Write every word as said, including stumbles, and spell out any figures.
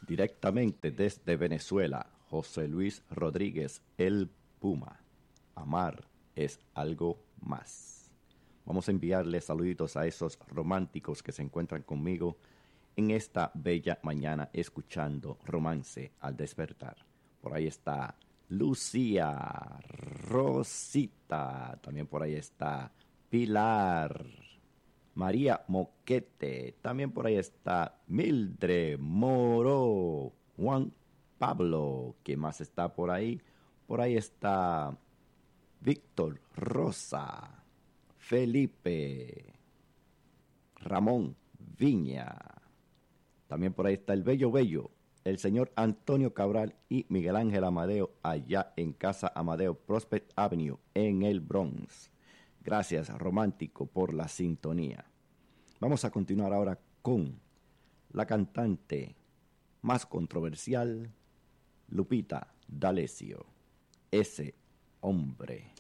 Directamente desde Venezuela, José Luis Rodríguez, el Puma. Amar es algo más. Vamos a enviarle saluditos a esos románticos que se encuentran conmigo en esta bella mañana escuchando Romance al Despertar. Por ahí está Lucía, Rosita, también por ahí está Pilar, María Moquete, también por ahí está Mildred Moro, Juan Pablo, ¿quién más está por ahí? Por ahí está Víctor Rosa, Felipe, Ramón Viña, también por ahí está el Bello Bello, el señor Antonio Cabral y Miguel Ángel Amadeo allá en Casa Amadeo Prospect Avenue en el Bronx. Gracias, romántico, por la sintonía. Vamos a continuar ahora con la cantante más controversial, Lupita D'Alessio. Ese hombre.